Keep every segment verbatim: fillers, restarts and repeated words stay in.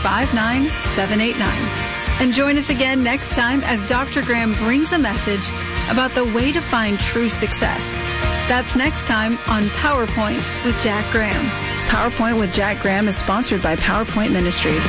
five nine seven eight nine. And join us again next time as Doctor Graham brings a message about the way to find true success. That's next time on PowerPoint with Jack Graham. PowerPoint with Jack Graham is sponsored by PowerPoint Ministries.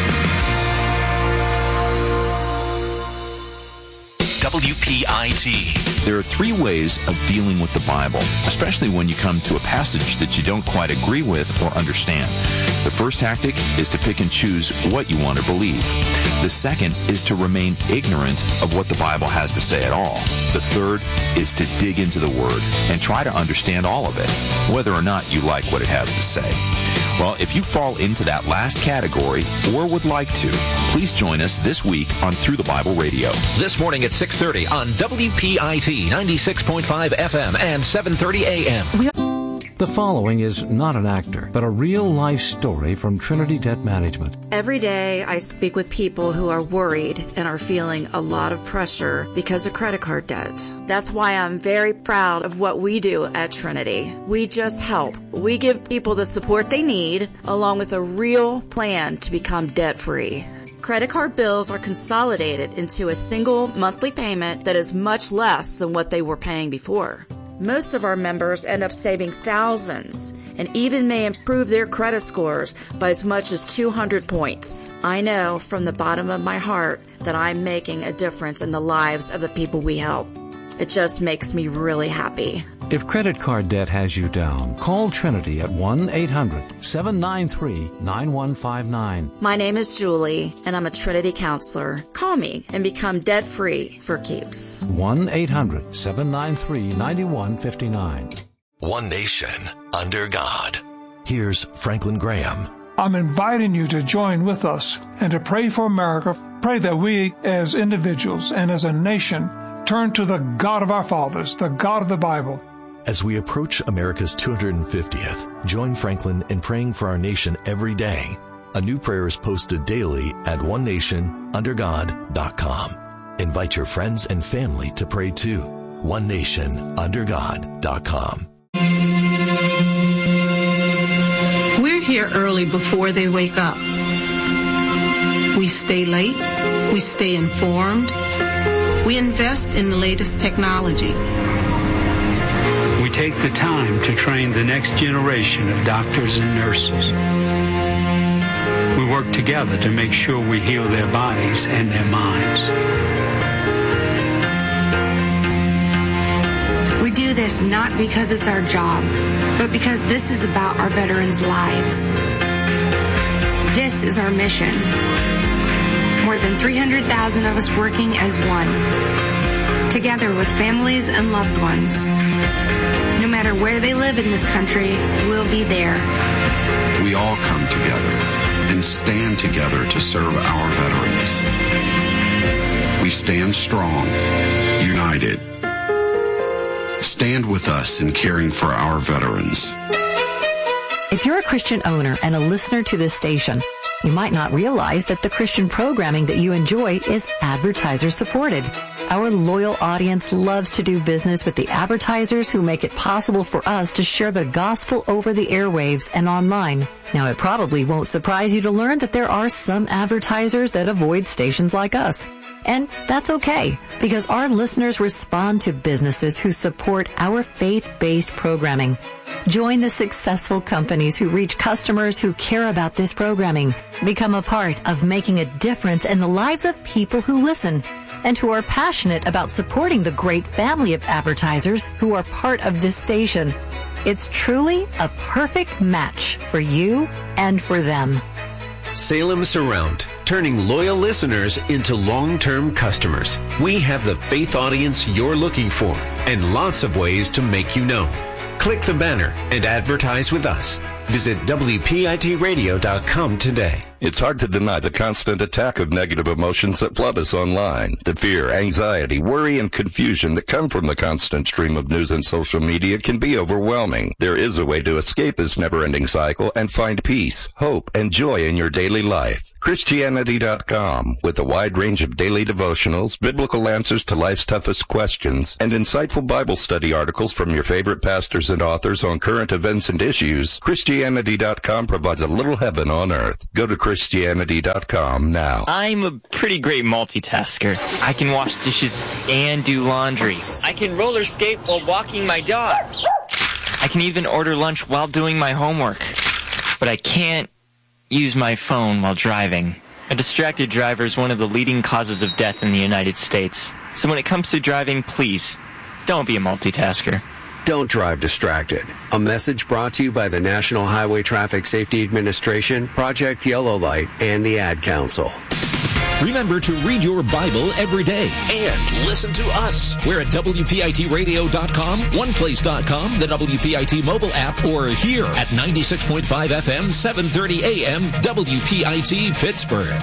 W P I T. There are three ways of dealing with the Bible, especially when you come to a passage that you don't quite agree with or understand. The first tactic is to pick and choose what you want to believe. The second is to remain ignorant of what the Bible has to say at all. The third is to dig into the Word and try to understand all of it, whether or not you like what it has to say. Well, if you fall into that last category or would like to, please join us this week on Through the Bible Radio. This morning at six thirty on W P I T ninety-six point five F M and seven thirty A M. The following is not an actor, but a real-life story from Trinity Debt Management. Every day I speak with people who are worried and are feeling a lot of pressure because of credit card debt. That's why I'm very proud of what we do at Trinity. We just help. We give people the support they need, along with a real plan to become debt-free. Credit card bills are consolidated into a single monthly payment that is much less than what they were paying before. Most of our members end up saving thousands and even may improve their credit scores by as much as two hundred points. I know from the bottom of my heart that I'm making a difference in the lives of the people we help. It just makes me really happy. If credit card debt has you down, call Trinity at one eight hundred seven nine three nine one five nine. My name is Julie, and I'm a Trinity counselor. Call me and become debt-free for keeps. one eight hundred seven nine three nine one five nine. One nation under God. Here's Franklin Graham. I'm inviting you to join with us and to pray for America. Pray that we as individuals and as a nation turn to the God of our fathers, the God of the Bible. As we approach America's two hundred fiftieth, join Franklin in praying for our nation every day. A new prayer is posted daily at one nation under god dot com. Invite your friends and family to pray too. one nation under god dot com. We're here early before they wake up. We stay late. We stay informed. We invest in the latest technology. We take the time to train the next generation of doctors and nurses. We work together to make sure we heal their bodies and their minds. We do this not because it's our job, but because this is about our veterans' lives. This is our mission. More than three hundred thousand of us working as one, together with families and loved ones. No matter where they live in this country, we'll be there. We all come together and stand together to serve our veterans. We stand strong, united. Stand with us in caring for our veterans. If you're a Christian owner and a listener to this station, you might not realize that the Christian programming that you enjoy is advertiser supported. Our loyal audience loves to do business with the advertisers who make it possible for us to share the gospel over the airwaves and online. Now, it probably won't surprise you to learn that there are some advertisers that avoid stations like us. And that's okay, because our listeners respond to businesses who support our faith-based programming. Join the successful companies who reach customers who care about this programming. Become a part of making a difference in the lives of people who listen and who are passionate about supporting the great family of advertisers who are part of this station. It's truly a perfect match for you and for them. Salem Surround, turning loyal listeners into long-term customers. We have the faith audience you're looking for and lots of ways to make you known. Click the banner and advertise with us. Visit W P I T radio dot com today. It's hard to deny the constant attack of negative emotions that flood us online. The fear, anxiety, worry, and confusion that come from the constant stream of news and social media can be overwhelming. There is a way to escape this never-ending cycle and find peace, hope, and joy in your daily life. Christianity dot com, with a wide range of daily devotionals, biblical answers to life's toughest questions, and insightful Bible study articles from your favorite pastors and authors on current events and issues, Christianity dot com provides a little heaven on earth. Go to Christianity Christianity dot com now. I'm a pretty great multitasker. I can wash dishes and do laundry. I can roller skate while walking my dog. I can even order lunch while doing my homework. But I can't use my phone while driving. A distracted driver is one of the leading causes of death in the United States. So when it comes to driving, please, don't be a multitasker. Don't drive distracted. A message brought to you by the National Highway Traffic Safety Administration, Project Yellow Light, and the Ad Council. Remember to read your Bible every day and listen to us. We're at W P I T radio dot com, one place dot com, the W P I T mobile app, or here at ninety-six point five F M, seven thirty A M, W P I T Pittsburgh.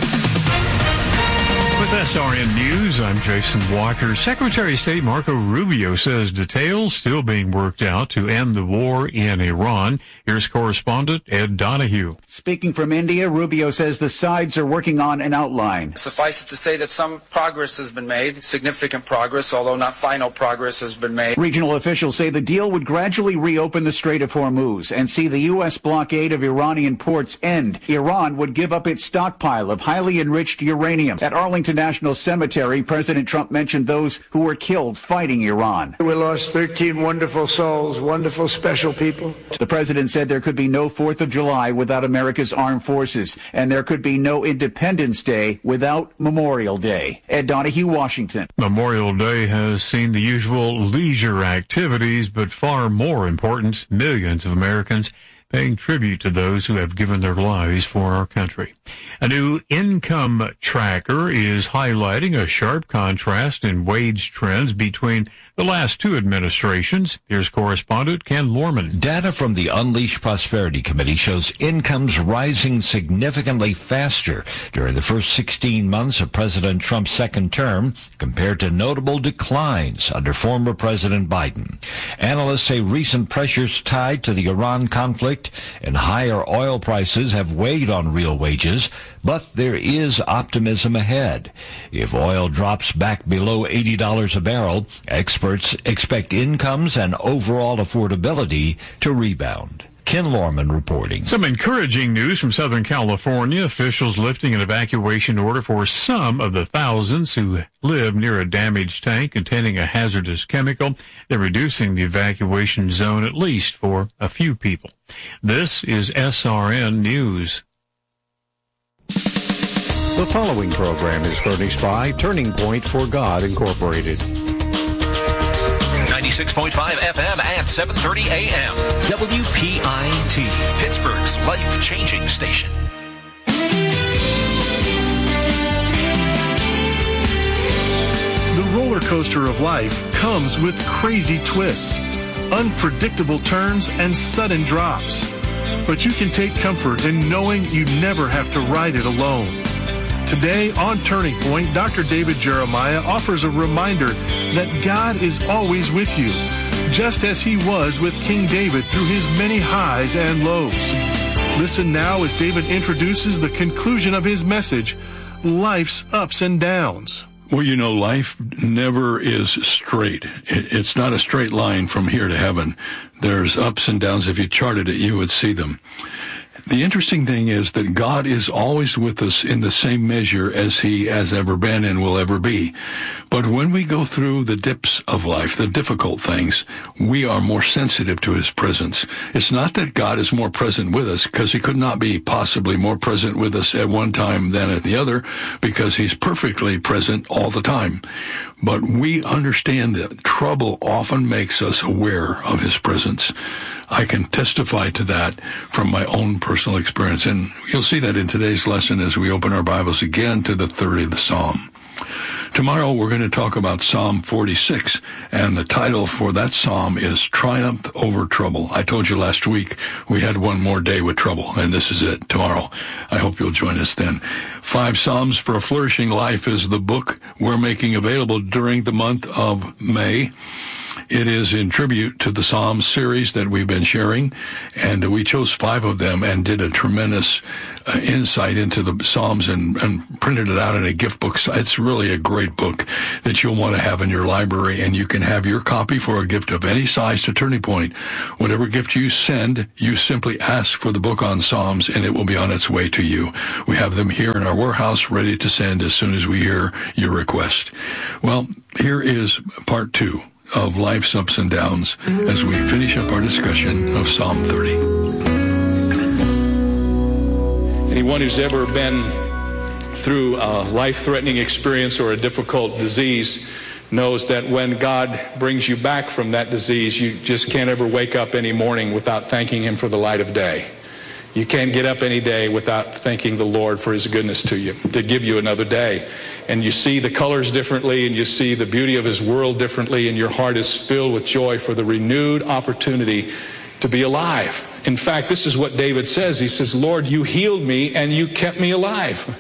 With S R N News, I'm Jason Walker. Secretary of State Marco Rubio says details still being worked out to end the war in Iran. Here's correspondent Ed Donahue. Speaking from India, Rubio says the sides are working on an outline. Suffice it to say that some progress has been made, significant progress, although not final progress has been made. Regional officials say the deal would gradually reopen the Strait of Hormuz and see the U S blockade of Iranian ports end. Iran would give up its stockpile of highly enriched uranium. At Arlington National Cemetery, President Trump mentioned those who were killed fighting Iran. We lost thirteen wonderful souls, wonderful, special people. The president said there could be no fourth of July without America's armed forces, and there could be no Independence Day without Memorial Day. Ed Donahue, Washington. Memorial Day has seen the usual leisure activities, but far more important, millions of Americans paying tribute to those who have given their lives for our country. A new income tracker is highlighting a sharp contrast in wage trends between the last two administrations. Here's correspondent Ken Lorman. Data from the Unleash Prosperity Committee shows incomes rising significantly faster during the first sixteen months of President Trump's second term compared to notable declines under former President Biden. Analysts say recent pressures tied to the Iran conflict and higher oil prices have weighed on real wages, but there is optimism ahead. If oil drops back below eighty dollars a barrel, experts expect incomes and overall affordability to rebound. Ken Lorman reporting. Some encouraging news from Southern California. Officials lifting an evacuation order for some of the thousands who live near a damaged tank containing a hazardous chemical. They're reducing the evacuation zone at least for a few people. This is S R N News. The following program is furnished by Turning Point for God, Incorporated. ninety-six point five F M at seven thirty A M. W P I T, Pittsburgh's life-changing station. The roller coaster of life comes with crazy twists, unpredictable turns, and sudden drops. But you can take comfort in knowing you never have to ride it alone. Today on Turning Point, Doctor David Jeremiah offers a reminder that God is always with you, just as he was with King David through his many highs and lows. Listen now as David introduces the conclusion of his message, Life's Ups and Downs. Well, you know, life never is straight. It's not a straight line from here to heaven. There's ups and downs. If you charted it, you would see them. The interesting thing is that God is always with us in the same measure as he has ever been and will ever be. But when we go through the dips of life, the difficult things, we are more sensitive to his presence. It's not that God is more present with us, because he could not be possibly more present with us at one time than at the other, because he's perfectly present all the time. But we understand that trouble often makes us aware of his presence. I can testify to that from my own personal experience. And you'll see that in today's lesson as we open our Bibles again to the thirtieth Psalm. Tomorrow we're going to talk about Psalm forty-six, and the title for that psalm is Triumph Over Trouble. I told you last week we had one more day with trouble, and this is it tomorrow. I hope you'll join us then. Five Psalms for a Flourishing Life is the book we're making available during the month of May. It is in tribute to the Psalms series that we've been sharing, and we chose five of them and did a tremendous uh, insight into the Psalms and, and printed it out in a gift book. It's really a great book that you'll want to have in your library, and you can have your copy for a gift of any size to Turning Point. Whatever gift you send, you simply ask for the book on Psalms, and it will be on its way to you. We have them here in our warehouse ready to send as soon as we hear your request. Well, here is part two of life's ups and downs as we finish up our discussion of Psalm thirty. Anyone who's ever been through a life-threatening experience or a difficult disease knows that when God brings you back from that disease, you just can't ever wake up any morning without thanking Him for the light of day. You can't get up any day without thanking the Lord for His goodness to you, to give you another day. And you see the colors differently, and you see the beauty of His world differently, and your heart is filled with joy for the renewed opportunity to be alive. In fact, this is what David says. He says, Lord, you healed me and you kept me alive.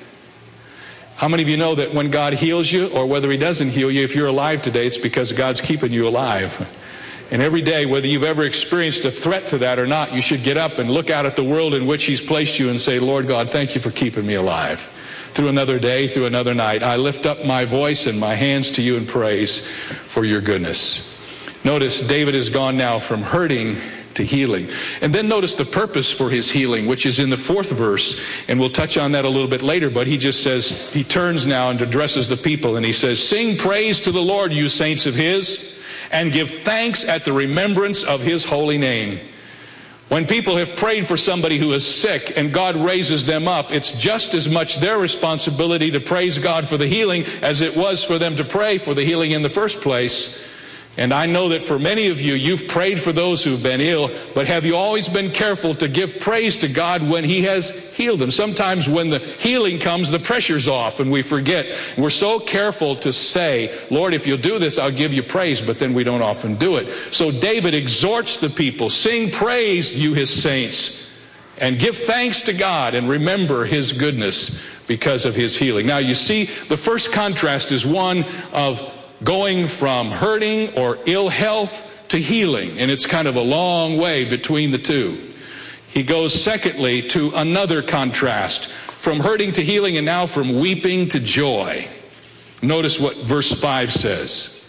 How many of you know that when God heals you, or whether He doesn't heal you, if you're alive today, it's because God's keeping you alive? And every day, whether you've ever experienced a threat to that or not, you should get up and look out at the world in which He's placed you and say, Lord God, thank you for keeping me alive. Through another day, through another night, I lift up my voice and my hands to you in praise for your goodness. Notice David has gone now from hurting to healing. And then notice the purpose for his healing, which is in the fourth verse, and we'll touch on that a little bit later, but he just says, he turns now and addresses the people, and he says, sing praise to the Lord, you saints of His, and give thanks at the remembrance of His holy name. When people have prayed for somebody who is sick and God raises them up, it's just as much their responsibility to praise God for the healing as it was for them to pray for the healing in the first place. And I know that for many of you, you've prayed for those who've been ill, but have you always been careful to give praise to God when He has healed them? Sometimes when the healing comes, the pressure's off and we forget. We're so careful to say, Lord, if you'll do this, I'll give you praise, but then we don't often do it. So David exhorts the people, sing praise, you His saints, and give thanks to God and remember His goodness because of His healing. Now you see, the first contrast is one of going from hurting or ill health to healing, and it's kind of a long way between the two. He goes secondly to another contrast, from hurting to healing, and now from weeping to joy. Notice what verse five says.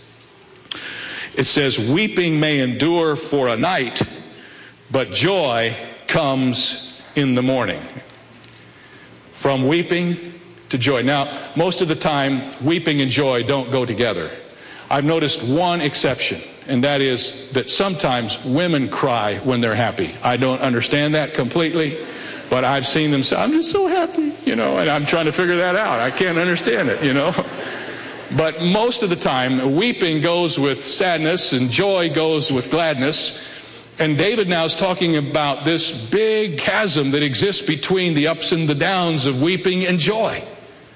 It says, weeping may endure for a night, but joy comes in the morning. From weeping to joy. Now, most of the time, weeping and joy don't go together. I've noticed one exception, and that is that sometimes women cry when they're happy. I don't understand that completely, but I've seen them say, I'm just so happy, you know, and I'm trying to figure that out. I can't understand it, you know. But most of the time, weeping goes with sadness and joy goes with gladness. And David now is talking about this big chasm that exists between the ups and the downs of weeping and joy.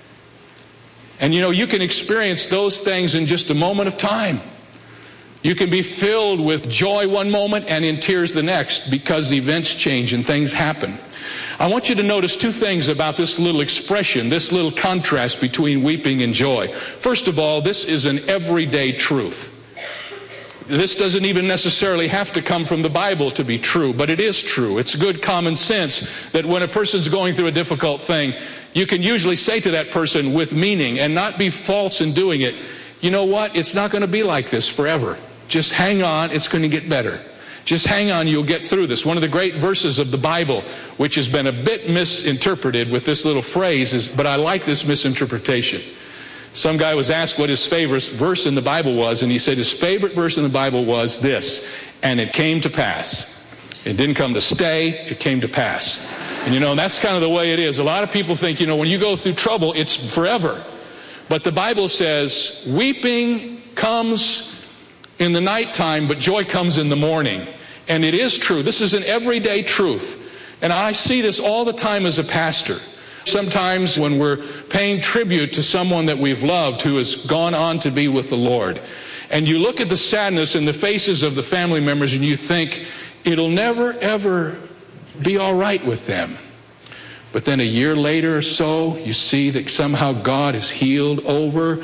And you know, you can experience those things in just a moment of time. You can be filled with joy one moment and in tears the next because events change and things happen. I want you to notice two things about this little expression, this little contrast between weeping and joy. First of all, this is an everyday truth. This doesn't even necessarily have to come from the Bible to be true, but it is true. It's good common sense that when a person's going through a difficult thing, you can usually say to that person with meaning and not be false in doing it, you know what, it's not going to be like this forever. Just hang on, it's going to get better. Just hang on, you'll get through this. One of the great verses of the Bible, which has been a bit misinterpreted with this little phrase, is, but I like this misinterpretation. Some guy was asked what his favorite verse in the Bible was, and he said his favorite verse in the Bible was this, and it came to pass. It didn't come to stay, it came to pass. And you know, that's kind of the way it is. A lot of people think, you know, when you go through trouble, it's forever. But the Bible says, weeping comes in the nighttime, but joy comes in the morning. And it is true. This is an everyday truth. And I see this all the time as a pastor. Sometimes when we're paying tribute to someone that we've loved who has gone on to be with the Lord, and you look at the sadness in the faces of the family members and you think, it'll never, ever be all right with them. But then a year later or so, you see that somehow God has healed over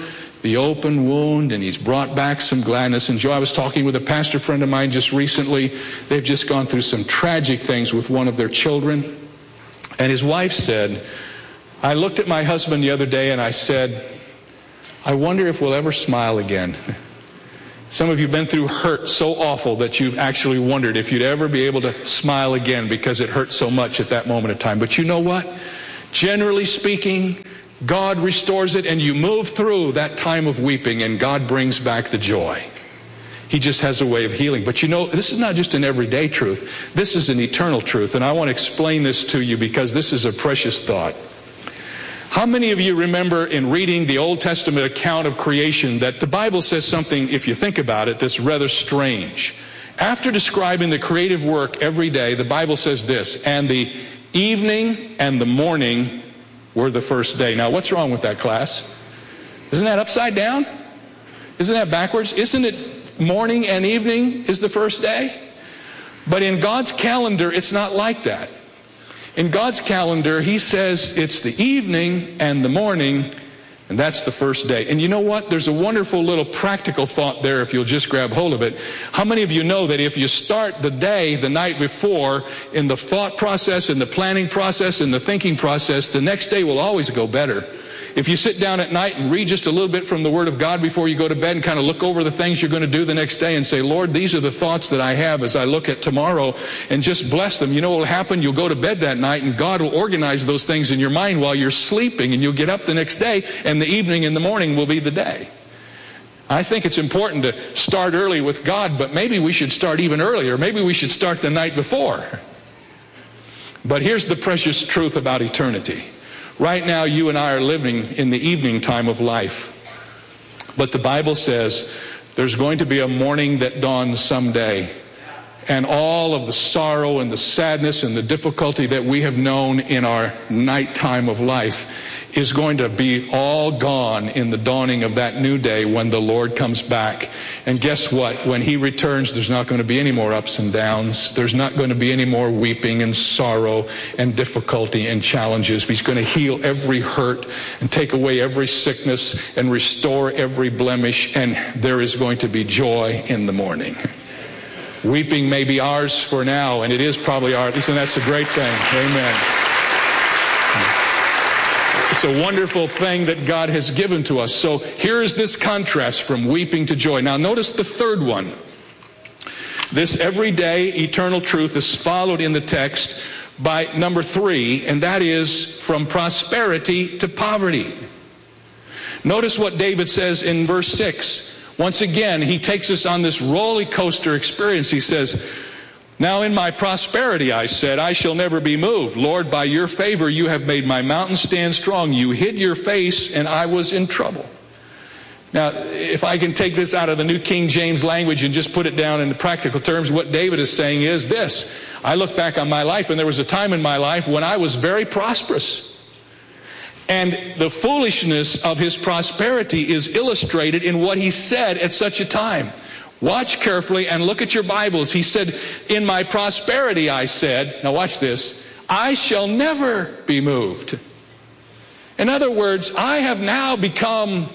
the open wound, and he's brought back some gladness. And Joe, I was talking with a pastor friend of mine just recently. They've just gone through some tragic things with one of their children. And his wife said, I looked at my husband the other day and I said, I wonder if we'll ever smile again. Some of you have been through hurt so awful that you've actually wondered if you'd ever be able to smile again because it hurt so much at that moment of time. But you know what? Generally speaking, God restores it, and you move through that time of weeping, and God brings back the joy. He just has a way of healing. But you know, this is not just an everyday truth. This is an eternal truth, and I want to explain this to you because this is a precious thought. How many of you remember in reading the Old Testament account of creation that the Bible says something, if you think about it, that's rather strange? After describing the creative work every day, the Bible says this, and the evening and the morning were the first day. Now, what's wrong with that, class? Isn't that upside down? Isn't that backwards? Isn't it morning and evening is the first day? But in God's calendar, it's not like that. In God's calendar, He says it's the evening and the morning, and that's the first day. And you know what? There's a wonderful little practical thought there if you'll just grab hold of it. How many of you know that if you start the day the night before in the thought process, in the planning process, in the thinking process, the next day will always go better? If you sit down at night and read just a little bit from the Word of God before you go to bed and kind of look over the things you're going to do the next day and say, Lord, these are the thoughts that I have as I look at tomorrow, and just bless them. You know what will happen? You'll go to bed that night and God will organize those things in your mind while you're sleeping, and you'll get up the next day and the evening and the morning will be the day. I think it's important to start early with God, but maybe we should start even earlier. Maybe we should start the night before. But here's the precious truth about eternity. Right now, you and I are living in the evening time of life. But the Bible says there's going to be a morning that dawns someday. And all of the sorrow and the sadness and the difficulty that we have known in our nighttime of life is going to be all gone in the dawning of that new day when the Lord comes back. And guess what? When He returns, there's not going to be any more ups and downs. There's not going to be any more weeping and sorrow and difficulty and challenges. He's going to heal every hurt and take away every sickness and restore every blemish. And there is going to be joy in the morning. Weeping may be ours for now, and it is probably ours, and that's a great thing. Amen. It's a wonderful thing that God has given to us. So here is this contrast from weeping to joy. Now notice the third one. This everyday eternal truth is followed in the text by number three, and that is from prosperity to poverty. Notice what David says in verse six. Once again, he takes us on this roller coaster experience. He says, now in my prosperity, I said, I shall never be moved. Lord, by your favor, you have made my mountain stand strong. You hid your face, and I was in trouble. Now, if I can take this out of the New King James language and just put it down in practical terms, what David is saying is this. I look back on my life, and there was a time in my life when I was very prosperous. And the foolishness of his prosperity is illustrated in what he said at such a time. Watch carefully and look at your Bibles. He said, in my prosperity, I said, now watch this, I shall never be moved. In other words, I have now become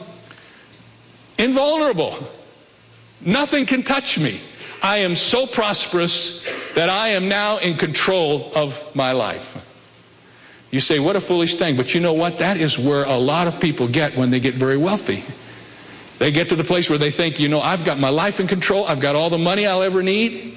invulnerable. Nothing can touch me. I am so prosperous that I am now in control of my life. You say, what a foolish thing. But you know what? That is where a lot of people get when they get very wealthy. They get to the place where they think, you know, I've got my life in control. I've got all the money I'll ever need.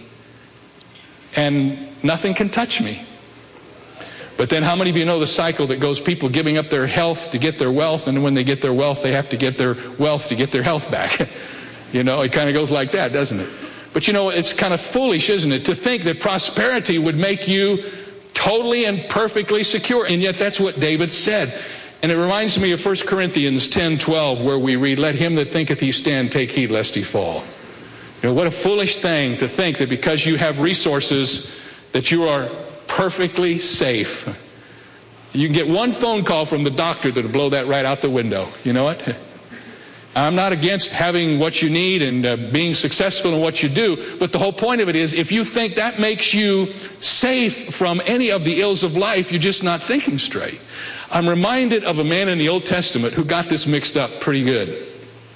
And nothing can touch me. But then how many of you know the cycle that goes people giving up their health to get their wealth, and when they get their wealth, they have to get their wealth to get their health back? You know, it kind of goes like that, doesn't it? But you know, it's kind of foolish, isn't it, to think that prosperity would make you totally and perfectly secure. And yet that's what David said. And it reminds me of First Corinthians ten twelve, where we read, let him that thinketh he stand take heed lest he fall. You know, what a foolish thing to think that because you have resources that you are perfectly safe. You can get one phone call from the doctor that'll blow that right out the window. You know what? I'm not against having what you need and uh, being successful in what you do, but the whole point of it is if you think that makes you safe from any of the ills of life, you're just not thinking straight. I'm reminded of a man in the Old Testament who got this mixed up pretty good.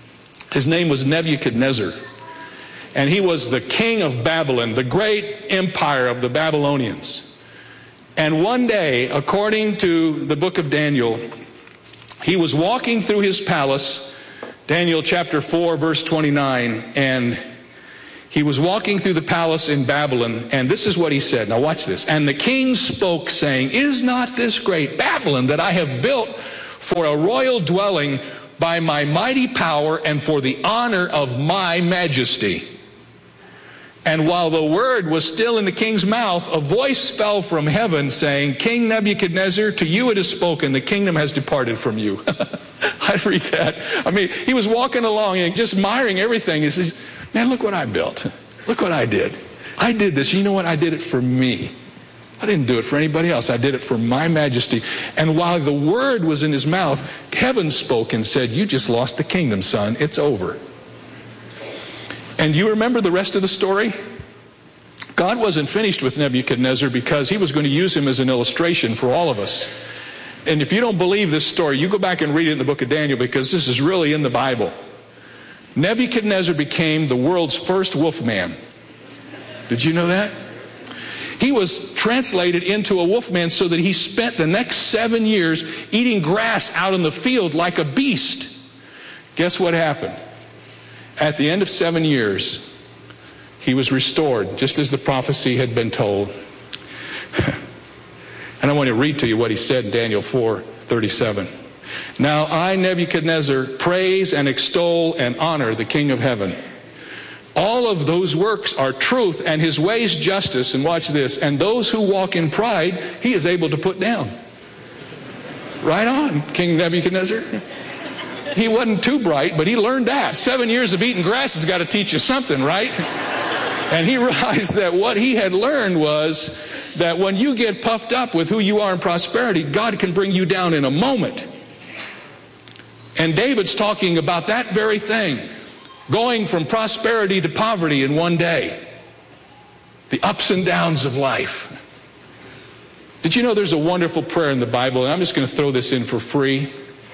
His name was Nebuchadnezzar. And he was the king of Babylon, the great empire of the Babylonians. And one day, according to the book of Daniel, he was walking through his palace, Daniel chapter four, verse twenty-nine, and he was walking through the palace in Babylon, and this is what he said. Now watch this. And the king spoke, saying, "Is not this great Babylon that I have built for a royal dwelling by my mighty power and for the honor of my majesty?" And while the word was still in the king's mouth, a voice fell from heaven saying, "King Nebuchadnezzar, to you it is spoken, the kingdom has departed from you." I read that. I mean, he was walking along and just admiring everything. He says, "Man, look what I built. Look what I did. I did this. You know what? I did it for me. I didn't do it for anybody else. I did it for my majesty." And while the word was in his mouth, heaven spoke and said, "You just lost the kingdom, son. It's over." And you remember the rest of the story? God wasn't finished with Nebuchadnezzar because he was going to use him as an illustration for all of us. And if you don't believe this story, you go back and read it in the book of Daniel, because this is really in the Bible. Nebuchadnezzar became the world's first wolfman. Did you know that? He was translated into a wolfman so that he spent the next seven years eating grass out in the field like a beast. Guess what happened? At the end of seven years, he was restored, just as the prophecy had been told. And I want to read to you what he said in Daniel four thirty-seven. "Now I, Nebuchadnezzar, praise and extol and honor the King of heaven. All of those works are truth, and his ways justice." And watch this. "And those who walk in pride, he is able to put down." Right on, King Nebuchadnezzar. He wasn't too bright, but he learned that. Seven years of eating grass has got to teach you something, right? And he realized that what he had learned was that when you get puffed up with who you are in prosperity, God can bring you down in a moment. And David's talking about that very thing. Going from prosperity to poverty in one day. The ups and downs of life. Did you know there's a wonderful prayer in the Bible? And I'm just going to throw this in for free.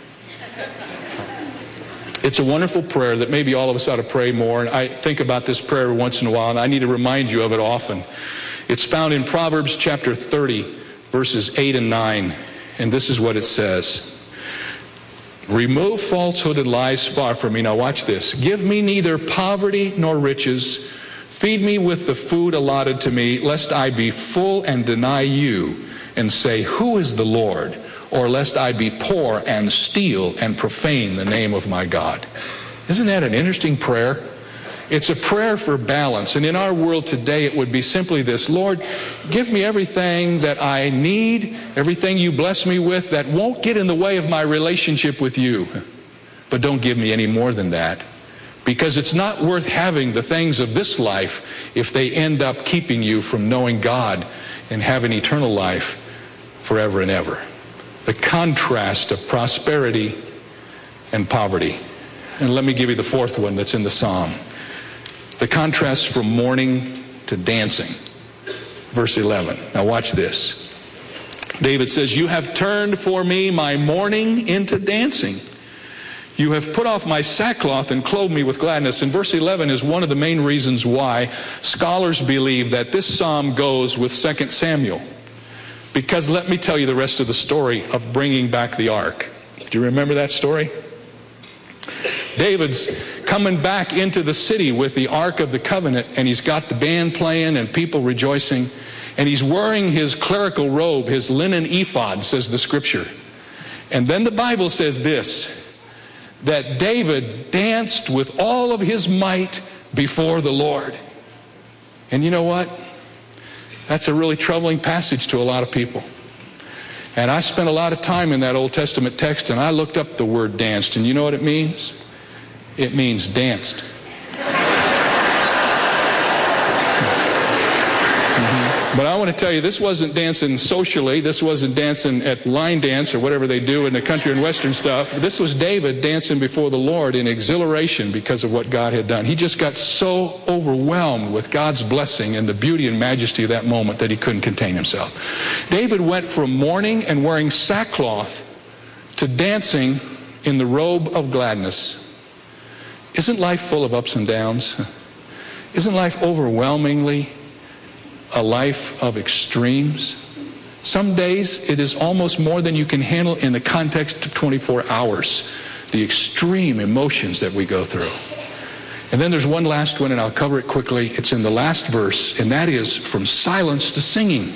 It's a wonderful prayer that maybe all of us ought to pray more. And I think about this prayer once in a while, and I need to remind you of it often. It's found in Proverbs chapter thirty, verses eight and nine. And this is what it says. "Remove falsehood and lies far from me." Now watch this. "Give me neither poverty nor riches. Feed me with the food allotted to me, lest I be full and deny you and say, 'Who is the Lord?' Or lest I be poor and steal and profane the name of my God." Isn't that an interesting prayer? It's a prayer for balance. And in our world today, it would be simply this: "Lord, give me everything that I need, everything you bless me with that won't get in the way of my relationship with you. But don't give me any more than that. Because it's not worth having the things of this life if they end up keeping you from knowing God and having eternal life forever and ever." The contrast of prosperity and poverty. And let me give you the fourth one that's in the Psalm. The contrast from mourning to dancing. Verse eleven. Now watch this. David says, "You have turned for me my mourning into dancing. You have put off my sackcloth and clothed me with gladness." And verse eleven is one of the main reasons why scholars believe that this psalm goes with Second Samuel. Because let me tell you the rest of the story of bringing back the ark. Do you remember that story? David's coming back into the city with the Ark of the Covenant, and he's got the band playing and people rejoicing. And he's wearing his clerical robe, his linen ephod, says the scripture. And then the Bible says this, that David danced with all of his might before the Lord. And you know what? That's a really troubling passage to a lot of people. And I spent a lot of time in that Old Testament text, and I looked up the word danced, and you know what it means? It means danced. But I want to tell you, this wasn't dancing socially. This wasn't dancing at line dance or whatever they do in the country and western stuff. This was David dancing before the Lord in exhilaration because of what God had done. He just got so overwhelmed with God's blessing and the beauty and majesty of that moment that he couldn't contain himself. David went from mourning and wearing sackcloth to dancing in the robe of gladness. Isn't life full of ups and downs? Isn't life overwhelmingly a life of extremes? Some days it is almost more than you can handle in the context of twenty-four hours, the extreme emotions that we go through. And then there's one last one, and I'll cover it quickly. It's in the last verse, and that is from silence to singing.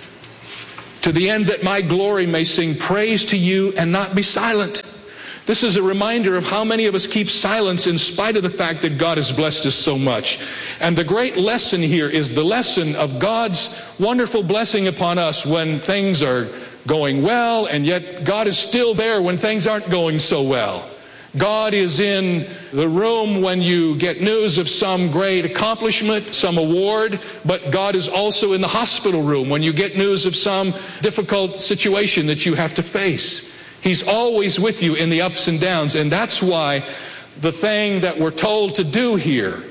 To the end that my glory may sing praise to you and not be silent. This is a reminder of how many of us keep silence in spite of the fact that God has blessed us so much. And the great lesson here is the lesson of God's wonderful blessing upon us when things are going well, and yet God is still there when things aren't going so well. God is in the room when you get news of some great accomplishment, some award, but God is also in the hospital room when you get news of some difficult situation that you have to face. He's always with you in the ups and downs, and that's why the thing that we're told to do here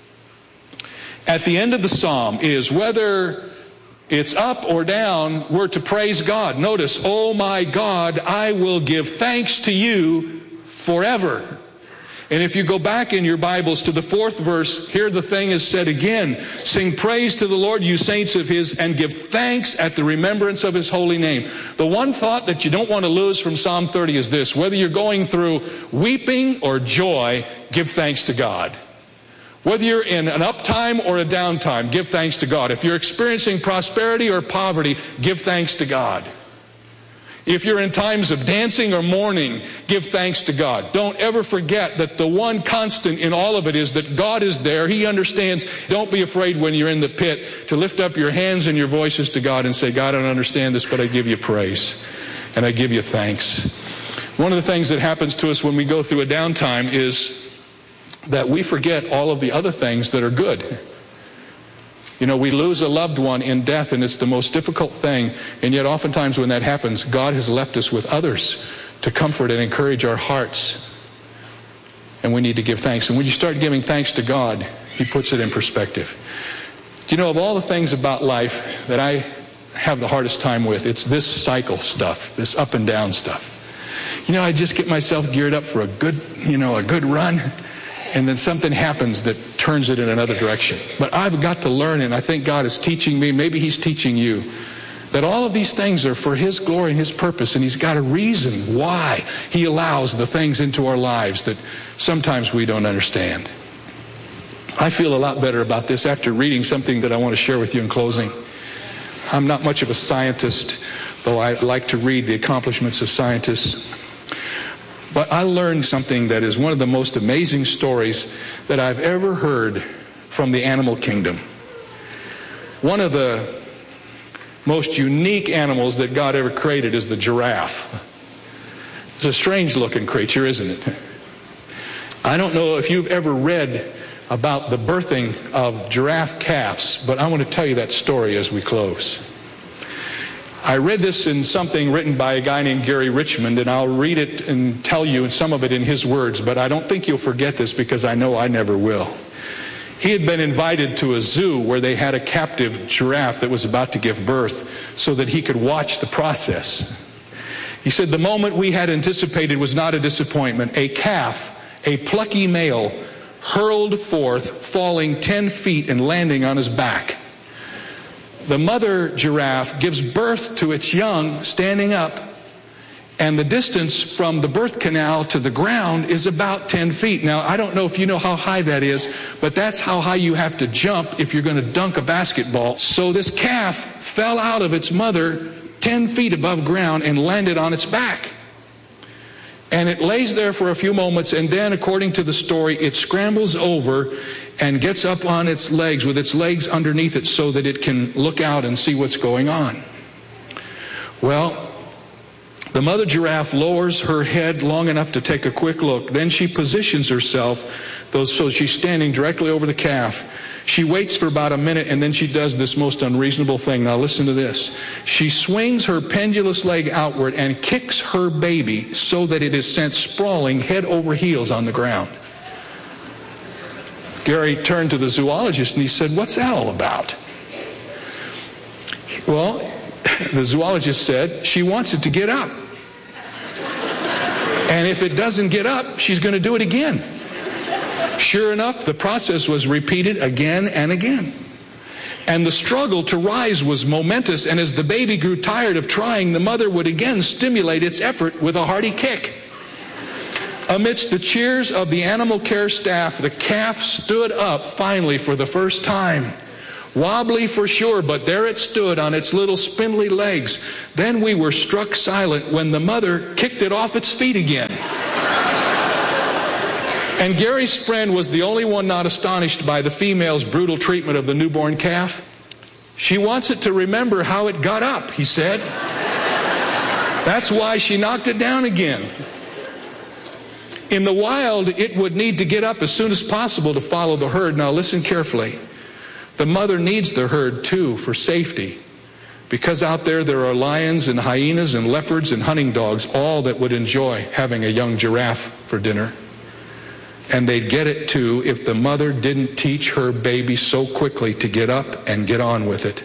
at the end of the psalm is, whether it's up or down, we're to praise God. Notice, oh my God, I will give thanks to you forever. And if you go back in your Bibles to the fourth verse, here the thing is said again. Sing praise to the Lord, you saints of His, and give thanks at the remembrance of His holy name. The one thought that you don't want to lose from Psalm thirty is this: whether you're going through weeping or joy, give thanks to God. Whether you're in an uptime or a downtime, give thanks to God. If you're experiencing prosperity or poverty, give thanks to God. If you're in times of dancing or mourning, give thanks to God. Don't ever forget that the one constant in all of it is that God is there. He understands. Don't be afraid when you're in the pit to lift up your hands and your voices to God and say, God, I don't understand this, but I give you praise and I give you thanks. One of the things that happens to us when we go through a downtime is that we forget all of the other things that are good. You know, we lose a loved one in death, and it's the most difficult thing. And yet oftentimes when that happens, God has left us with others to comfort and encourage our hearts. And we need to give thanks. And when you start giving thanks to God, He puts it in perspective. Do you know, of all the things about life that I have the hardest time with, it's this cycle stuff, this up and down stuff. You know, I just get myself geared up for a good, you know, a good run, and then something happens that turns it in another direction. But I've got to learn, and I think God is teaching me, maybe He's teaching you, that all of these things are for His glory and His purpose, and He's got a reason why He allows the things into our lives that sometimes we don't understand. I feel a lot better about this after reading something that I want to share with you in closing. I'm not much of a scientist, though I like to read the accomplishments of scientists. But I learned something that is one of the most amazing stories that I've ever heard from the animal kingdom. One of the most unique animals that God ever created is the giraffe. It's a strange looking creature, isn't it? I don't know if you've ever read about the birthing of giraffe calves, but I want to tell you that story as we close. I read this in something written by a guy named Gary Richmond, and I'll read it and tell you some of it in his words, but I don't think you'll forget this because I know I never will. He had been invited to a zoo where they had a captive giraffe that was about to give birth so that he could watch the process. He said, the moment we had anticipated was not a disappointment. A calf, a plucky male, hurled forth, falling ten feet and landing on his back. The mother giraffe gives birth to its young standing up, and the distance from the birth canal to the ground is about ten feet. Now, I don't know if you know how high that is, but that's how high you have to jump if you're going to dunk a basketball. So this calf fell out of its mother ten feet above ground and landed on its back. And it lays there for a few moments, and then, according to the story, it scrambles over and gets up on its legs with its legs underneath it so that it can look out and see what's going on. Well, the mother giraffe lowers her head long enough to take a quick look. Then she positions herself so she's standing directly over the calf. She waits for about a minute, and then she does this most unreasonable thing. Now listen to this. She swings her pendulous leg outward and kicks her baby so that it is sent sprawling head over heels on the ground. Gary turned to the zoologist and he said, what's that all about? Well, the zoologist said, she wants it to get up. And if it doesn't get up, she's going to do it again. Sure enough, the process was repeated again and again. And the struggle to rise was momentous, and as the baby grew tired of trying, the mother would again stimulate its effort with a hearty kick. Amidst the cheers of the animal care staff, the calf stood up finally for the first time. Wobbly for sure, but there it stood on its little spindly legs. Then we were struck silent when the mother kicked it off its feet again. And Gary's friend was the only one not astonished by the female's brutal treatment of the newborn calf. She wants it to remember how it got up, he said. That's why she knocked it down again. In the wild, it would need to get up as soon as possible to follow the herd. Now listen carefully. The mother needs the herd too for safety, because out there there are lions and hyenas and leopards and hunting dogs, all that would enjoy having a young giraffe for dinner. And they'd get it too if the mother didn't teach her baby so quickly to get up and get on with it.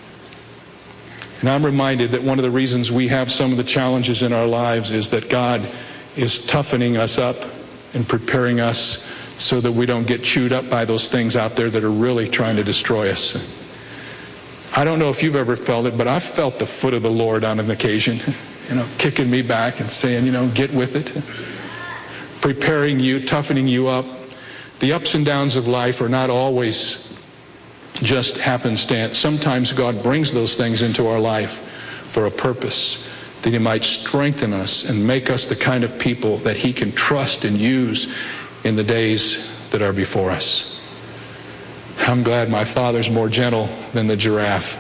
And I'm reminded that one of the reasons we have some of the challenges in our lives is that God is toughening us up and preparing us so that we don't get chewed up by those things out there that are really trying to destroy us. I don't know if you've ever felt it, but I've felt the foot of the Lord on an occasion, you know, kicking me back and saying, you know, get with it. Preparing you, toughening you up. The ups and downs of life are not always just happenstance. Sometimes God brings those things into our life for a purpose, that He might strengthen us and make us the kind of people that He can trust and use in the days that are before us. I'm glad my Father's more gentle than the giraffe.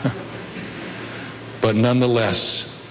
But nonetheless,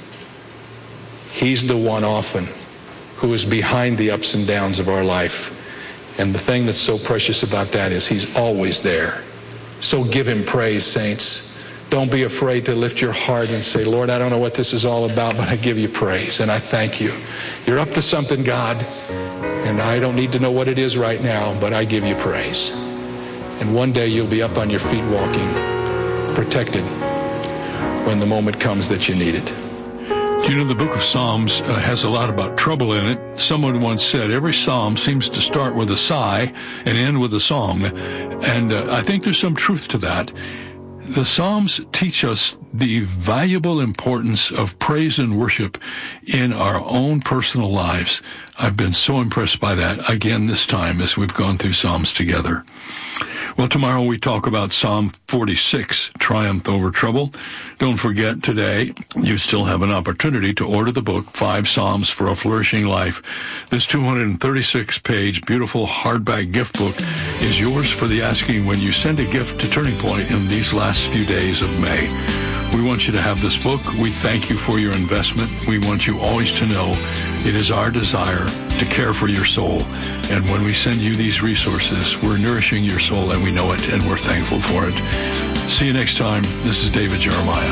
He's the one often who is behind the ups and downs of our life. And the thing that's so precious about that is He's always there. So give Him praise, saints. Don't be afraid to lift your heart and say, Lord, I don't know what this is all about, but I give you praise and I thank you. You're up to something, God, and I don't need to know what it is right now, but I give you praise. And one day you'll be up on your feet walking, protected, when the moment comes that you need it. You know, the book of Psalms uh, has a lot about trouble in it. Someone once said every psalm seems to start with a sigh and end with a song. And uh, I think there's some truth to that. The Psalms teach us the valuable importance of praise and worship in our own personal lives. I've been so impressed by that again this time as we've gone through Psalms together. Well, tomorrow we talk about Psalm forty-six, Triumph Over Trouble. Don't forget, today you still have an opportunity to order the book, Five Psalms for a Flourishing Life. This two hundred thirty-six page beautiful hardback gift book is yours for the asking when you send a gift to Turning Point in these last few days of May. We want you to have this book. We thank you for your investment. We want you always to know it is our desire to care for your soul. And when we send you these resources, we're nourishing your soul, and we know it, and we're thankful for it. See you next time. This is David Jeremiah.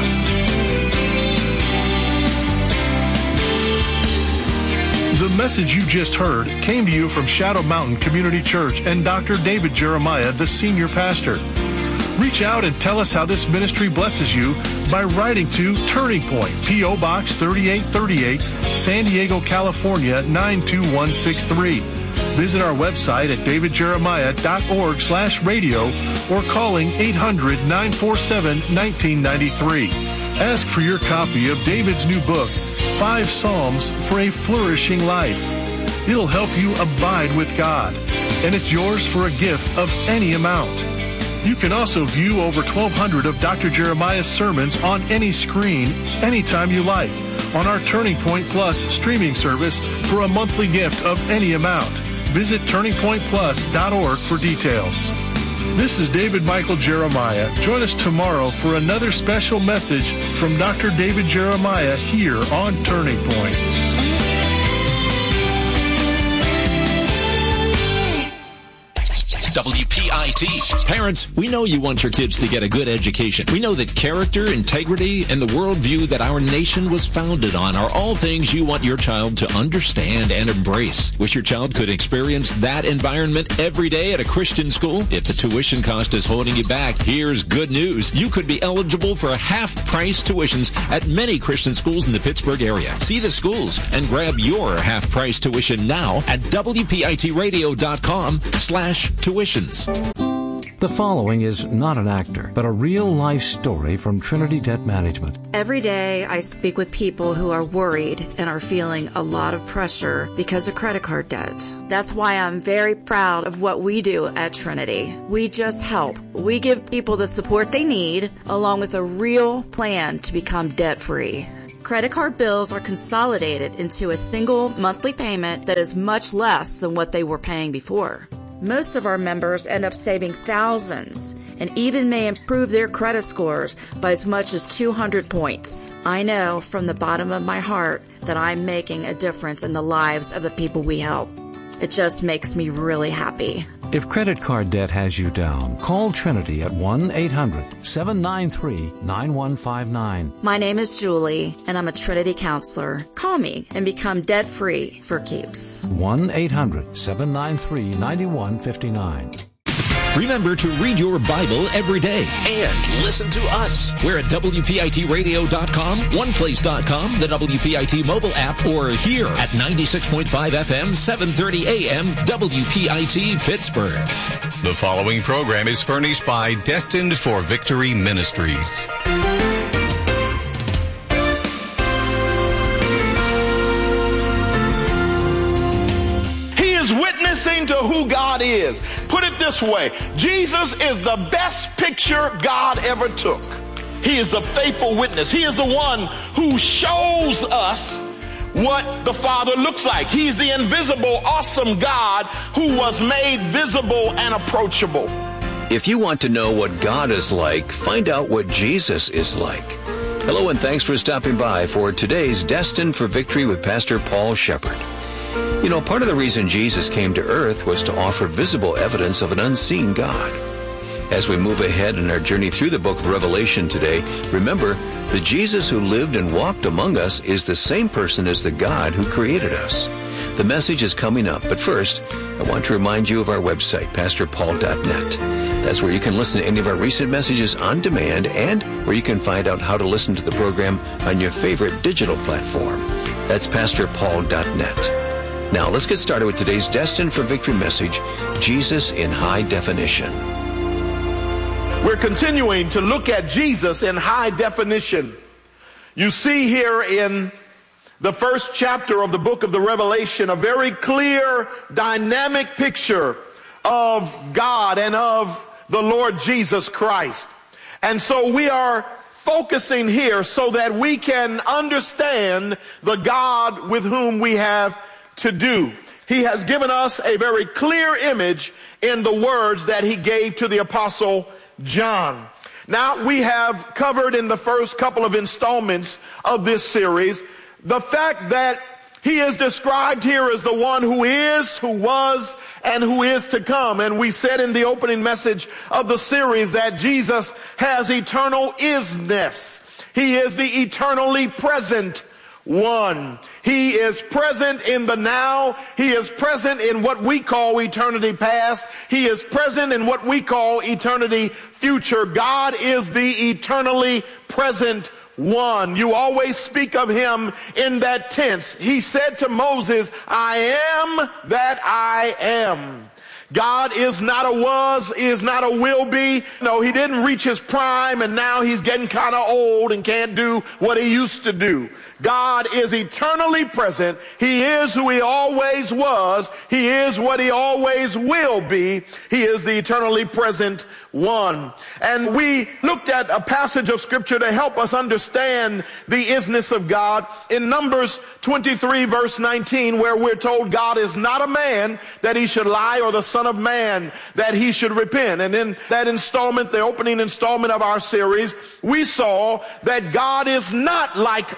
The message you just heard came to you from Shadow Mountain Community Church and Doctor David Jeremiah, the senior pastor. Reach out and tell us how this ministry blesses you by writing to Turning Point, P O. Box thirty-eight thirty-eight, San Diego, California, nine two one six three. Visit our website at davidjeremiah.org slash radio or calling eight hundred, nine four seven, one nine nine three. Ask for your copy of David's new book, Five Psalms for a Flourishing Life. It'll help you abide with God, and it's yours for a gift of any amount. You can also view over twelve hundred of Doctor Jeremiah's sermons on any screen, anytime you like, on our Turning Point Plus streaming service for a monthly gift of any amount. Visit turning point plus dot org for details. This is David Michael Jeremiah. Join us tomorrow for another special message from Doctor David Jeremiah here on Turning Point. W P P I T. Parents, we know you want your kids to get a good education. We know that character, integrity, and the worldview that our nation was founded on are all things you want your child to understand and embrace. Wish your child could experience that environment every day at a Christian school? If the tuition cost is holding you back, here's good news. You could be eligible for half-price tuitions at many Christian schools in the Pittsburgh area. See the schools and grab your half-price tuition now at W P I T radio dot com slash tuitions. The following is not an actor, but a real-life story from Trinity Debt Management. Every day I speak with people who are worried and are feeling a lot of pressure because of credit card debt. That's why I'm very proud of what we do at Trinity. We just help. We give people the support they need, along with a real plan to become debt-free. Credit card bills are consolidated into a single monthly payment that is much less than what they were paying before. Most of our members end up saving thousands and even may improve their credit scores by as much as two hundred points. I know from the bottom of my heart that I'm making a difference in the lives of the people we help. It just makes me really happy. If credit card debt has you down, call Trinity at one eight hundred seven nine three nine one five nine. My name is Julie, and I'm a Trinity counselor. Call me and become debt-free for keeps. one eight hundred seven nine three nine one five nine. Remember to read your Bible every day and listen to us. We're at W P I T radio dot com, one place dot com, the W P I T mobile app, or here at ninety-six point five F M, seven thirty A M, W P I T Pittsburgh. The following program is furnished by Destined for Victory Ministries. To who God is. Put it this way, Jesus is the best picture God ever took. He is the faithful witness. He is the one who shows us what the Father looks like. He's the invisible, awesome God who was made visible and approachable. If you want to know what God is like, find out what Jesus is like. Hello and thanks for stopping by for today's Destined for Victory with Pastor Paul Shepard. You know, part of the reason Jesus came to earth was to offer visible evidence of an unseen God. As we move ahead in our journey through the book of Revelation today, remember, the Jesus who lived and walked among us is the same person as the God who created us. The message is coming up, but first, I want to remind you of our website, pastor paul dot net. That's where you can listen to any of our recent messages on demand and where you can find out how to listen to the program on your favorite digital platform. That's pastor paul dot net. Now, let's get started with today's Destined for Victory message, Jesus in High Definition. We're continuing to look at Jesus in high definition. You see here in the first chapter of the book of the Revelation a very clear, dynamic picture of God and of the Lord Jesus Christ. And so we are focusing here so that we can understand the God with whom we have to do. He has given us a very clear image in the words that he gave to the Apostle John. Now, we have covered in the first couple of installments of this series the fact that he is described here as the one who is, who was, and who is to come. And we said in the opening message of the series that Jesus has eternal isness. He is the eternally present one. He is present in the now. He is present in what we call eternity past. He is present in what we call eternity future. God is the eternally present one. You always speak of him in that tense. He said to Moses, I am that I am. God is not a was, is not a will be. No, he didn't reach his prime and now he's getting kind of old and can't do what he used to do. God is eternally present. He is who he always was. He is what he always will be. He is the eternally present one. And we looked at a passage of scripture to help us understand the isness of God in Numbers twenty-three verse nineteen, where we're told God is not a man that he should lie, or the son of man that he should repent. And in that installment, the opening installment of our series, we saw that God is not like us.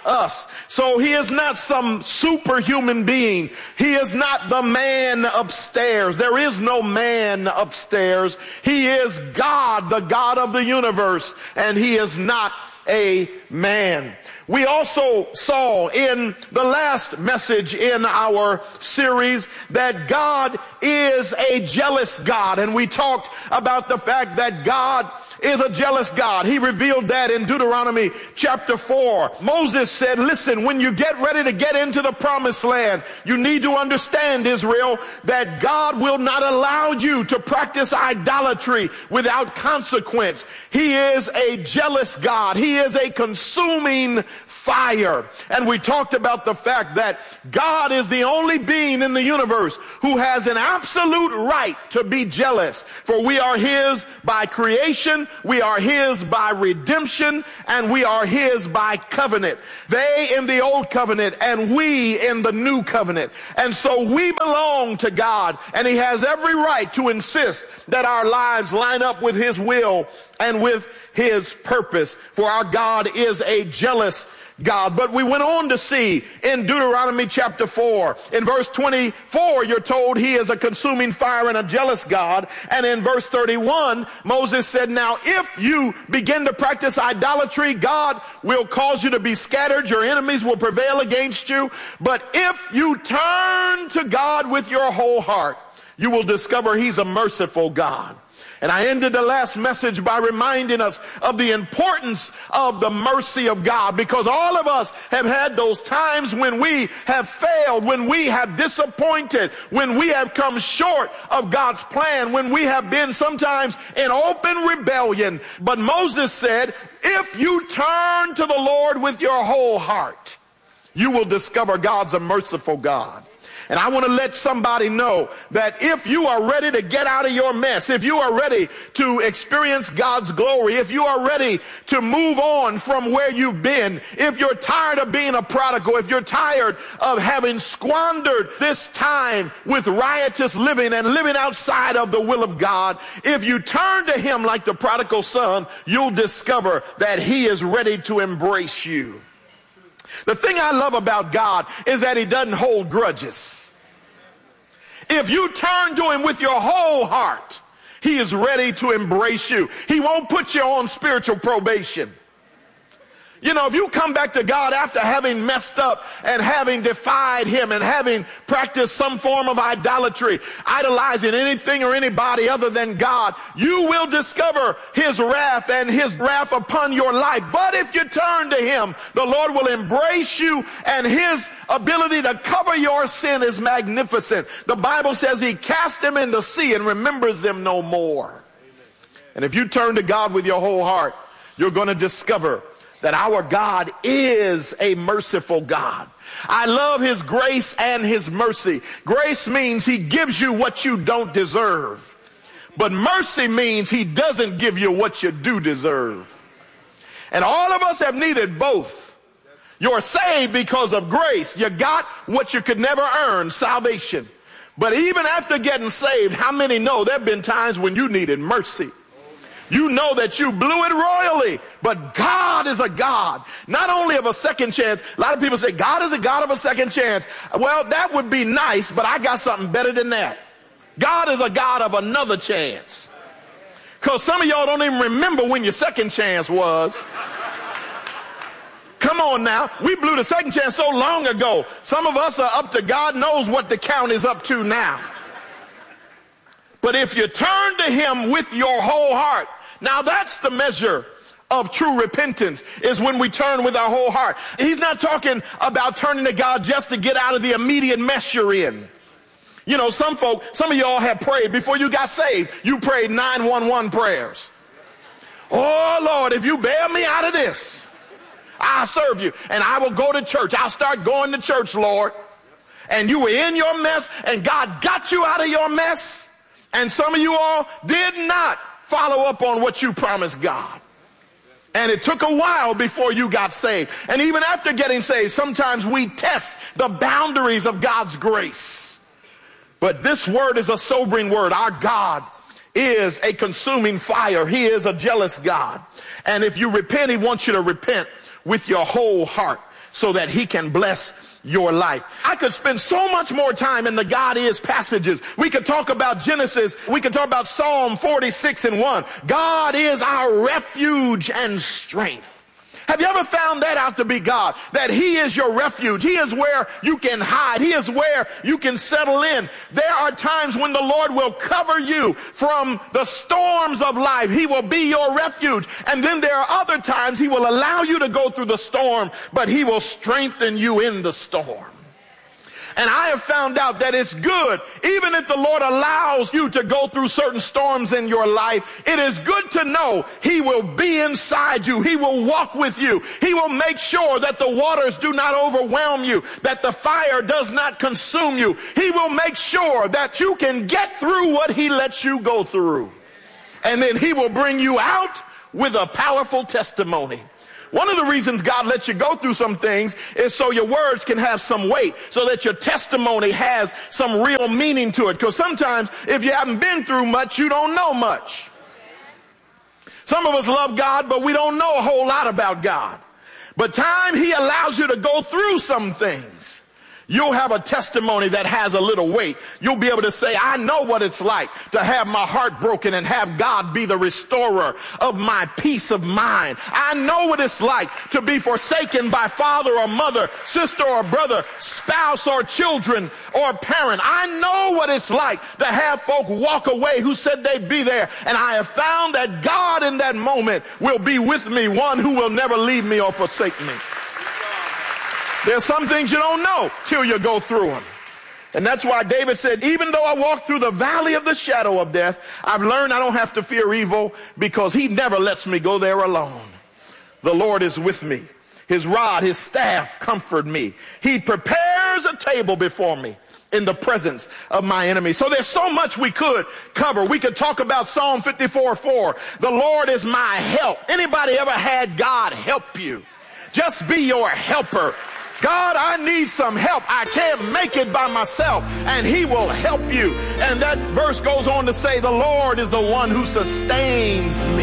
So he is not some superhuman being. He is not the man upstairs. There is no man upstairs. He is God, the God of the universe, and he is not a man. We also saw in the last message in our series that God is a jealous God, and we talked about the fact that God is a jealous God. He revealed that in Deuteronomy chapter four. Moses said, listen, when you get ready to get into the promised land, you need to understand, Israel, that God will not allow you to practice idolatry without consequence. He is a jealous God. He is a consuming fire. And we talked about the fact that God is the only being in the universe who has an absolute right to be jealous. For we are his by creation, we are his by redemption, and we are his by covenant. They in the old covenant and we in the new covenant. And so we belong to God, and he has every right to insist that our lives line up with his will and with his purpose. For our God is a jealous God. But we went on to see in Deuteronomy chapter four, in verse twenty-four, you're told he is a consuming fire and a jealous God. And in verse thirty-one, Moses said, now if you begin to practice idolatry, God will cause you to be scattered. Your enemies will prevail against you. But if you turn to God with your whole heart, you will discover he's a merciful God. And I ended the last message by reminding us of the importance of the mercy of God, because all of us have had those times when we have failed, when we have disappointed, when we have come short of God's plan, when we have been sometimes in open rebellion. But Moses said, if you turn to the Lord with your whole heart, you will discover God's a merciful God. And I want to let somebody know that if you are ready to get out of your mess, if you are ready to experience God's glory, if you are ready to move on from where you've been, if you're tired of being a prodigal, if you're tired of having squandered this time with riotous living and living outside of the will of God, if you turn to him like the prodigal son, you'll discover that he is ready to embrace you. The thing I love about God is that he doesn't hold grudges. If you turn to him with your whole heart, he is ready to embrace you. He won't put you on spiritual probation. You know, if you come back to God after having messed up and having defied him and having practiced some form of idolatry, idolizing anything or anybody other than God, you will discover his wrath and his wrath upon your life. But if you turn to him, the Lord will embrace you, and his ability to cover your sin is magnificent. The Bible says he cast them in the sea and remembers them no more. And if you turn to God with your whole heart, you're going to discover that our God is a merciful God. I love his grace and his mercy. Grace means he gives you what you don't deserve. But mercy means he doesn't give you what you do deserve. And all of us have needed both. You're saved because of grace. You got what you could never earn, salvation. But even after getting saved, how many know there have been times when you needed mercy? You know that you blew it royally, but God is a God, not only of a second chance. A lot of people say God is a God of a second chance. Well, that would be nice, but I got something better than that. God is a God of another chance. Because some of y'all don't even remember when your second chance was. Come on now. We blew the second chance so long ago. Some of us are up to God knows what the count is up to now. But if you turn to him with your whole heart, now that's the measure of true repentance, is when we turn with our whole heart. He's not talking about turning to God just to get out of the immediate mess you're in. You know, some folk, some of y'all have prayed before you got saved. You prayed nine one one prayers. Oh, Lord, if you bail me out of this, I'll serve you. And I will go to church. I'll start going to church, Lord. And you were in your mess, and God got you out of your mess. And some of you all did not follow up on what you promised God. And it took a while before you got saved. And even after getting saved, sometimes we test the boundaries of God's grace. But this word is a sobering word. Our God is a consuming fire. He is a jealous God. And if you repent, he wants you to repent with your whole heart. so that he can bless your life. I could spend so much more time in the God is passages. We could talk about Genesis. We could talk about Psalm forty-six and one. God is our refuge and strength. Have you ever found that out to be God? That he is your refuge. He is where you can hide. He is where you can settle in. There are times when the Lord will cover you from the storms of life. He will be your refuge. And then there are other times he will allow you to go through the storm, but he will strengthen you in the storm. And I have found out that it's good, even if the Lord allows you to go through certain storms in your life, it is good to know he will be inside you. He will walk with you. He will make sure that the waters do not overwhelm you, that the fire does not consume you. He will make sure that you can get through what he lets you go through. And then he will bring you out with a powerful testimony. One of the reasons God lets you go through some things is so your words can have some weight, so that your testimony has some real meaning to it. Because sometimes if you haven't been through much, you don't know much. Some of us love God, but we don't know a whole lot about God. But time he allows you to go through some things, you'll have a testimony that has a little weight. You'll be able to say, I know what it's like to have my heart broken and have God be the restorer of my peace of mind. I know what it's like to be forsaken by father or mother, sister or brother, spouse or children or parent. I know what it's like to have folk walk away who said they'd be there. And I have found that God in that moment will be with me, one who will never leave me or forsake me. There's some things you don't know till you go through them. And that's why David said, even though I walk through the valley of the shadow of death, I've learned I don't have to fear evil because he never lets me go there alone. The Lord is with me. His rod, his staff comfort me. He prepares a table before me in the presence of my enemies. So there's so much we could cover. We could talk about Psalm fifty-four four. The Lord is my help. Anybody ever had God help you? Just be your helper. God, I need some help. I can't make it by myself, and he will help you. And that verse goes on to say, the Lord is the one who sustains me.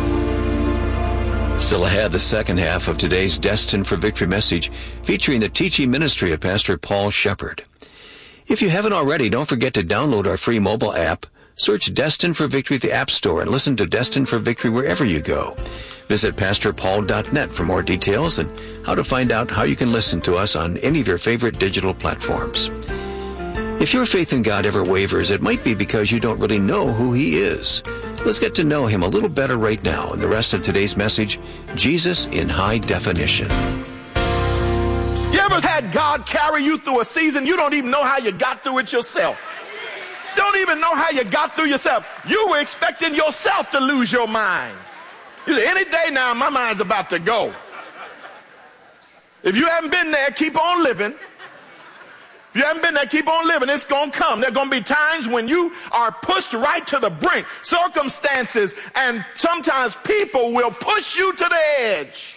Still ahead, the second half of today's Destined for Victory message, featuring the teaching ministry of Pastor Paul Shepherd. If you haven't already, don't forget to download our free mobile app. Search Destined for Victory at the App Store and listen to Destined for Victory wherever you go. Visit pastor paul dot net for more details and how to find out how you can listen to us on any of your favorite digital platforms. If your faith in God ever wavers, it might be because you don't really know who he is. Let's get to know him a little better right now in the rest of today's message, Jesus in High Definition. You ever had God carry you through a season you don't even know how you got through it yourself? You don't even know how you got through yourself. You were expecting yourself to lose your mind. You say, any day now, my mind's about to go. If you haven't been there, keep on living. If you haven't been there, keep on living. It's going to come. There are going to be times when you are pushed right to the brink. Circumstances and sometimes people will push you to the edge.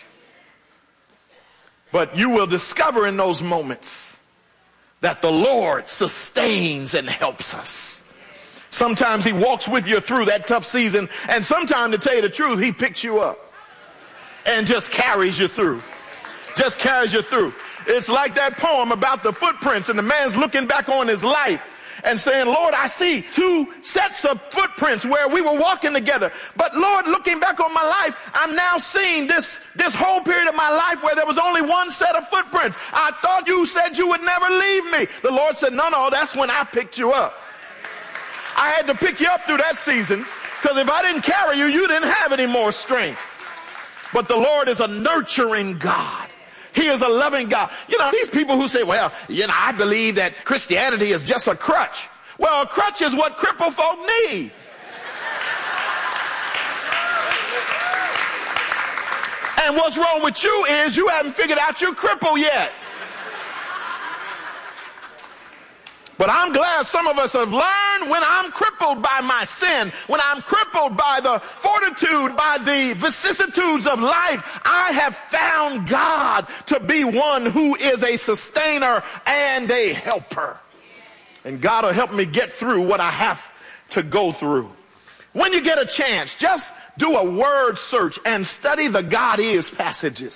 But you will discover in those moments that the Lord sustains and helps us. Sometimes he walks with you through that tough season, and sometimes, to tell you the truth, he picks you up and just carries you through. Just carries you through. It's like that poem about the footprints, and the man's looking back on his life and saying, Lord, I see two sets of footprints where we were walking together. But Lord, looking back on my life, I'm now seeing this, this whole period of my life where there was only one set of footprints. I thought you said you would never leave me. The Lord said, no, no, that's when I picked you up. I had to pick you up through that season, because if I didn't carry you, you didn't have any more strength. But the Lord is a nurturing God. He is a loving God. You know, these people who say, well, you know, I believe that Christianity is just a crutch. Well, a crutch is what crippled folk need. And what's wrong with you is you haven't figured out you're crippled yet. But I'm glad some of us have learned when I'm crippled by my sin, when I'm crippled by the fortitude, by the vicissitudes of life, I have found God to be one who is a sustainer and a helper. And God will help me get through what I have to go through. When you get a chance, just do a word search and study the God is passages.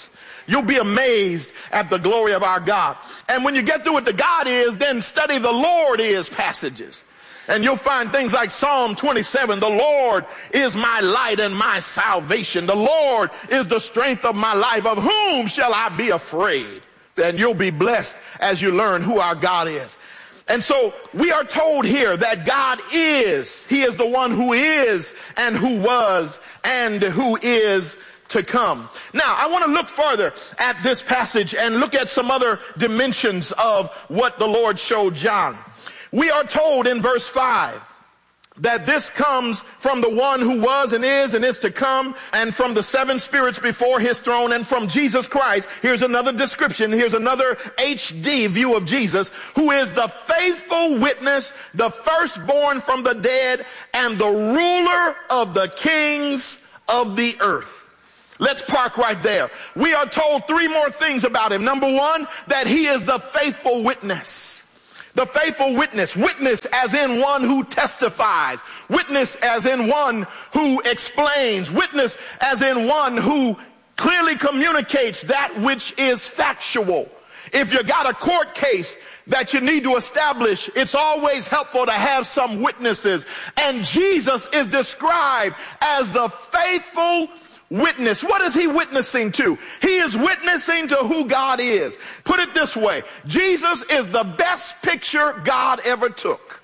You'll be amazed at the glory of our God. And when you get through what the God is, then study the Lord is passages. And you'll find things like Psalm twenty-seven, the Lord is my light and my salvation. The Lord is the strength of my life. Of whom shall I be afraid? And you'll be blessed as you learn who our God is. And so we are told here that God is. He is the one who is and who was and who is to come. Now, I want to look further at this passage and look at some other dimensions of what the Lord showed John. We are told in verse five that this comes from the one who was and is and is to come, and from the seven spirits before his throne, and from Jesus Christ. Here's another description. Here's another H D view of Jesus, who is the faithful witness, the firstborn from the dead, and the ruler of the kings of the earth. Let's park right there. We are told three more things about him. Number one, that he is the faithful witness. The faithful witness, witness as in one who testifies, witness as in one who explains, witness as in one who clearly communicates that which is factual. If you got a court case that you need to establish, it's always helpful to have some witnesses. And Jesus is described as the faithful witness. What is he witnessing to? He is witnessing to who God is. Put it this way, Jesus is the best picture God ever took.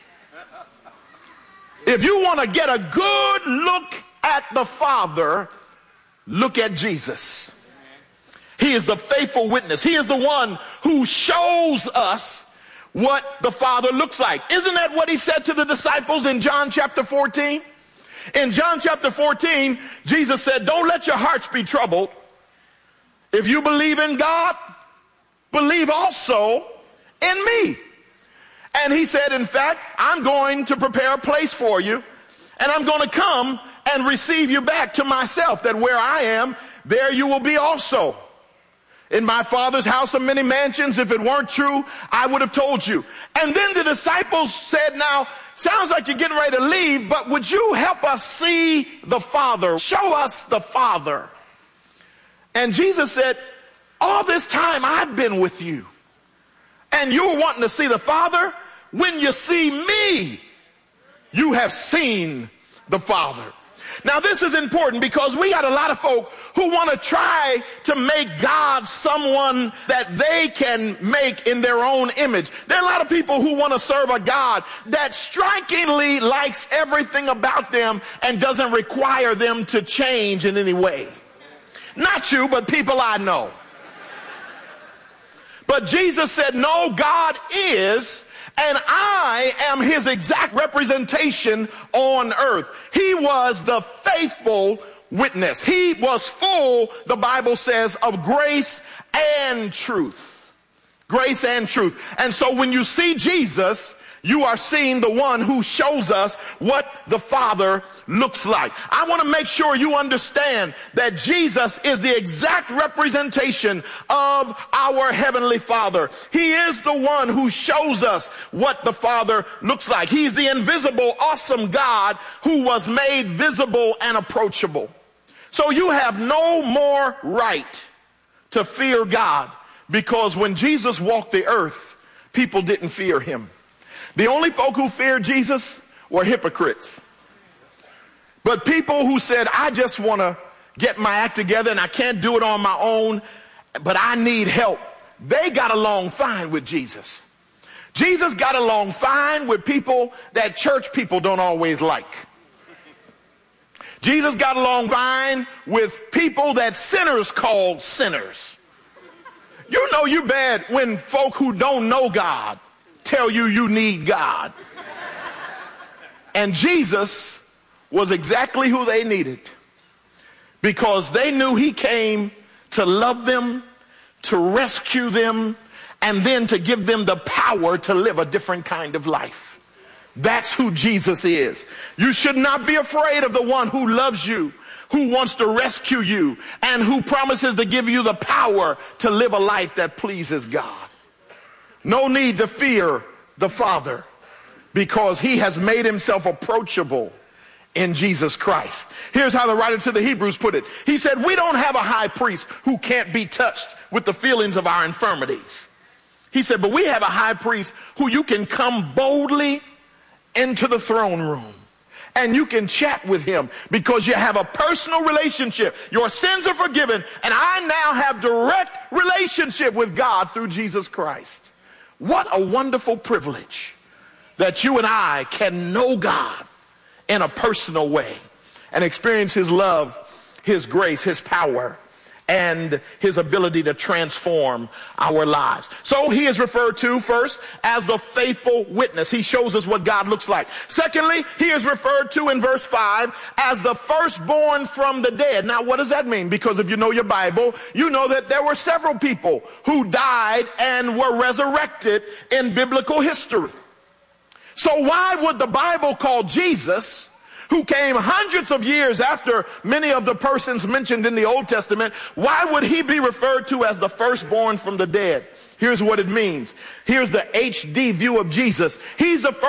If you want to get a good look at the Father, look at Jesus. He is the faithful witness. He is the one who shows us what the Father looks like. Isn't that what he said to the disciples in John chapter fourteen? In John chapter fourteen, Jesus said, don't let your hearts be troubled. If you believe in God, believe also in me. And he said, in fact, I'm going to prepare a place for you, and I'm going to come and receive you back to myself, that where I am, there you will be also. In my Father's house are many mansions. If it weren't true, I would have told you. And then the disciples said, now, sounds like you're getting ready to leave, but would you help us see the Father? Show us the Father. And Jesus said, all this time I've been with you, and you're wanting to see the Father? When you see me, you have seen the Father. Now this is important because we got a lot of folk who want to try to make God someone that they can make in their own image. There are a lot of people who want to serve a God that strikingly likes everything about them and doesn't require them to change in any way. Not you, but people I know. But Jesus said, no, God is, and I am his exact representation on earth. He was the faithful witness. He was full, the Bible says, of grace and truth. Grace and truth. And so when you see Jesus, you are seeing the one who shows us what the Father looks like. I want to make sure you understand that Jesus is the exact representation of our Heavenly Father. He is the one who shows us what the Father looks like. He's the invisible, awesome God who was made visible and approachable. So you have no more right to fear God, because when Jesus walked the earth, people didn't fear him. The only folk who feared Jesus were hypocrites. But people who said, I just want to get my act together and I can't do it on my own, but I need help, they got along fine with Jesus. Jesus got along fine with people that church people don't always like. Jesus got along fine with people that sinners called sinners. You know you bad when folk who don't know God tell you you need God. And Jesus was exactly who they needed, because they knew he came to love them, to rescue them, and then to give them the power to live a different kind of life. That's who Jesus is. You should not be afraid of the one who loves you, who wants to rescue you, and who promises to give you the power to live a life that pleases God. No need to fear the Father, because he has made himself approachable in Jesus Christ. Here's how the writer to the Hebrews put it. He said, we don't have a high priest who can't be touched with the feelings of our infirmities. He said, but we have a high priest who you can come boldly into the throne room and you can chat with him because you have a personal relationship. Your sins are forgiven, and I now have direct relationship with God through Jesus Christ. What a wonderful privilege that you and I can know God in a personal way and experience his love, his grace, his power, and his ability to transform our lives. So he is referred to first as the faithful witness. He shows us what God looks like. Secondly, he is referred to in verse five as the firstborn from the dead. Now, what does that mean? Because if you know your Bible, you know that there were several people who died and were resurrected in biblical history. So why would the Bible call Jesus, who came hundreds of years after many of the persons mentioned in the Old Testament, why would he be referred to as the firstborn from the dead? Here's what it means. Here's the H D view of Jesus. He's the first